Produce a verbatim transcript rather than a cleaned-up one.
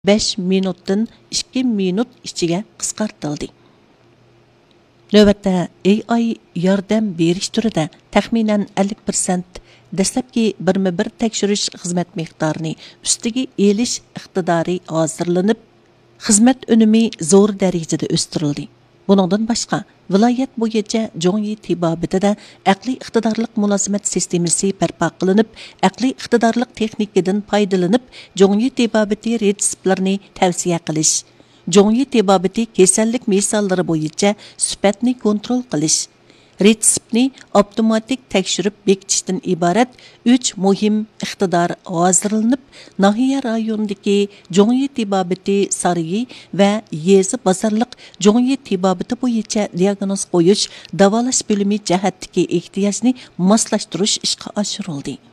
besh minutdan ikki minut ichiga qisqartirildi. Növbətdə A I yordam berish turida taxminan ellik persent dastlabki birma bir tekshirish xizmat miqdorini ustiga elish iqtidori hozirlanib, xizmat unumi zo'r darajada o'stirildi. Buningdan boshqa, viloyat bo'yicha jongi tibobitida aqliy iqtidorlik mulozimat sistemasi barpo qilinib, aqliy iqtidorlik texnikadan foydalanib, jongi tibobiti retseptlarini tavsiya qilish, jongi tibobiti kasallik misollari bo'yicha sifatni kontrol qilish, retseptni avtomatik tekshirib bekitishdan iborat uch muhim iqtidor hozirlanib, nahiya rayonidagi jongi tibobiti sarayi va yezi bozorliq jongi tibobiti bo'yicha diagnoz qo'yish, davolash bo'limi jihatdagi ehtiyojni moslashtirish ishga oshirildi.